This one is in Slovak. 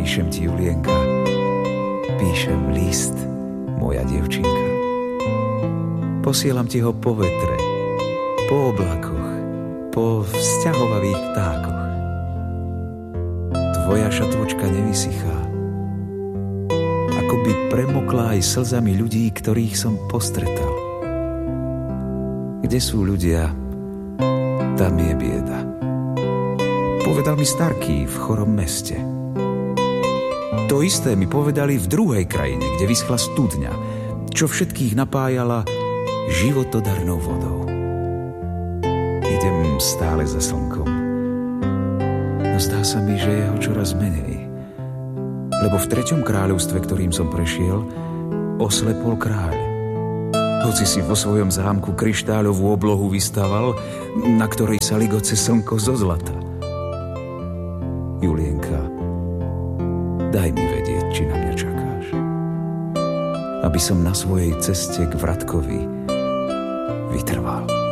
Píšem ti, Julienka, píšem list, moja dievčinka. Posielam ti ho po vetre, po oblakoch, po vzťahovavých ptákoch. Tvoja šatôčka nevysychá, akoby premoklá aj slzami ľudí, ktorých som postretal. Kde sú ľudia, tam je bieda. Povedal mi starký v chorom meste. To isté mi povedali v druhej krajine, kde vyschla studňa, čo všetkých napájala životodarnou vodou. Idem stále za slnkom, no zdá sa mi, že je ho čoraz menej. Lebo v 3. kráľovstve, ktorým som prešiel, oslepol kráľ. Hoci si vo svojom zámku kryštáľovú oblohu vystaval, na ktorej sa ligoce slnko zo zlata. Julienka, daj mi vedieť, či na mňa čakáš. Aby som na svojej ceste k Vratkovi vytrval.